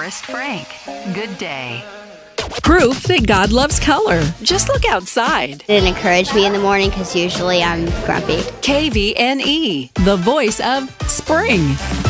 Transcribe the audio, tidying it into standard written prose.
Forrest Frank. Good day. Proof that God loves color. Just look outside. Didn't encourage me in the morning because usually I'm grumpy. KVNE, the voice of spring.